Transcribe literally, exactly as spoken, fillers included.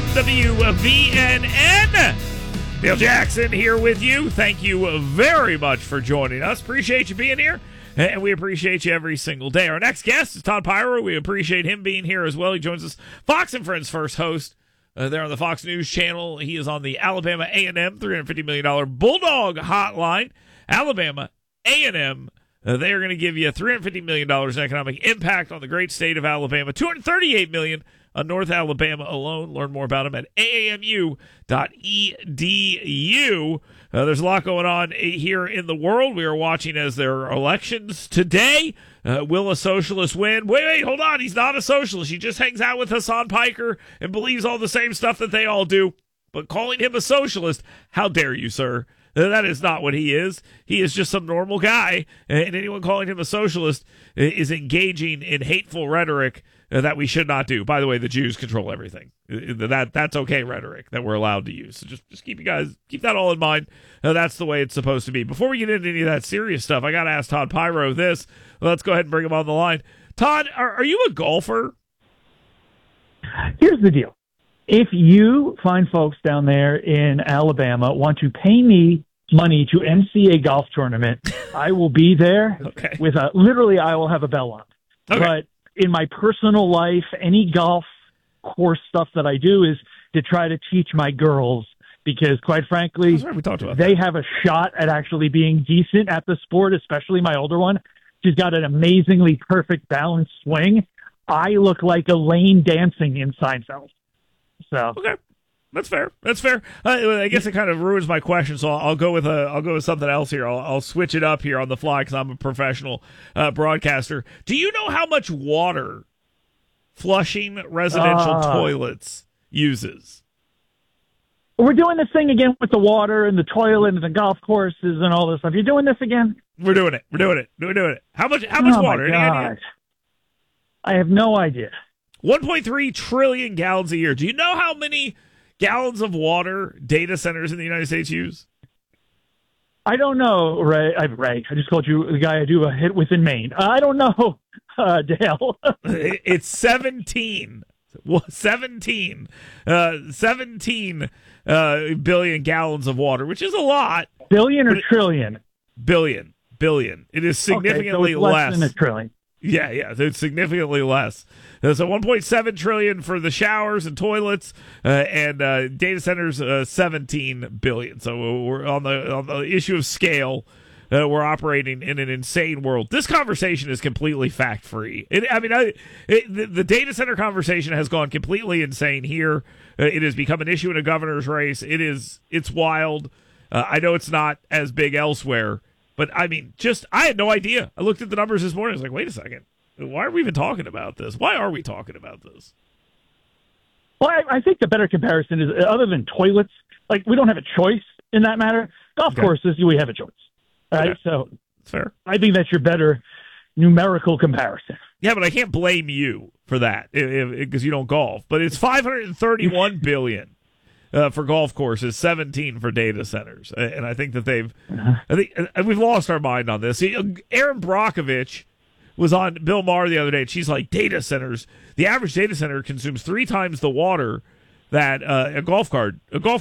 W V N N. Neil Jackson here with you. Thank you very much for joining us. Appreciate you being here, and we appreciate you every single day. Our next guest is Todd Pyro. We appreciate him being here as well. He joins us, Fox and Friends first host uh, there on the Fox News channel. He is on the Alabama A and M three hundred fifty million dollars Bulldog Hotline. Alabama A and M, uh, they are going to give you three hundred fifty million dollars in economic impact on the great state of Alabama, two hundred thirty-eight million dollars on North Alabama alone. Learn more about them at A A M U dot E D U. Uh, there's a lot going on here in the world. We are watching as there are elections today. Uh, will a socialist win? Wait, wait, hold on. He's not a socialist. He just hangs out with Hassan Piker and believes all the same stuff that they all do. But calling him a socialist, how dare you, sir? That is not what he is. He is just some normal guy, and anyone calling him a socialist is engaging in hateful rhetoric that we should not do. By the way, the Jews control everything. That that's okay rhetoric that we're allowed to use. So just just keep you guys keep that all in mind. Uh, that's the way it's supposed to be. Before we get into any of that serious stuff, I got to ask Todd Pyro this. Let's go ahead and bring him on the line. Todd, are, are you a golfer? Here's the deal. If you find folks down there in Alabama want to pay me money to M C a golf tournament, I will be there. Okay. With a literally, I will have a bell on. Okay. But in my personal life, any golf course stuff that I do is to try to teach my girls because, quite frankly, That's right, we talked about they that. have a shot at actually being decent at the sport, especially my older one. She's got an amazingly perfect balanced swing. I look like Elaine dancing in Seinfeld. So Okay, that's fair. That's fair. Uh, I guess it kind of ruins my question, so I'll, I'll go with a I'll go with something else here. I'll, I'll switch it up here on the fly because I'm a professional uh, broadcaster. Do you know how much water flushing residential uh, toilets uses? we're doing this thing again with the water and the toilet and the golf courses and all this stuff. You're doing this again? We're doing it. We're doing it. We're doing it. How much? How much oh water? My Any God. idea? I have no idea. one point three trillion gallons a year. Do you know how many gallons of water data centers in the United States use? I don't know, Ray. I, Ray, I just called you the guy I do a hit with in Maine. Uh, I don't know, uh, Dale. It's seventeen. seventeen. Uh, seventeen uh, billion gallons of water, which is a lot. Billion or it, trillion? Billion. Billion. It is significantly okay, so it's less less. than a trillion. Yeah, yeah, it's significantly less. Uh, so one point seven trillion for the showers and toilets, uh, and uh, data centers uh, seventeen billion. So we're on the on the issue of scale. Uh, we're operating in an insane world. This conversation is completely fact free. I mean, I, it, the, the data center conversation has gone completely insane here. Uh, it has become an issue in a governor's race. It is it's wild. Uh, I know it's not as big elsewhere. But, I mean, just, I had no idea. I looked at the numbers this morning. I was like, wait a second. Why are we even talking about this? Why are we talking about this? Well, I, I think the better comparison is, other than toilets, like, we don't have a choice in that matter. Golf Okay. courses, we have a choice. All right, Okay. so It's fair. I think that's your better numerical comparison. Yeah, but I can't blame you for that because you don't golf. But it's five hundred thirty-one billion dollars. Uh, for golf courses, seventeen for data centers, and I think that they've, uh-huh. I think uh, we've lost our mind on this. See, Aaron Brockovich was on Bill Maher the other day, and she's like, data centers. The average data center consumes three times the water that uh, a golf cart, a golf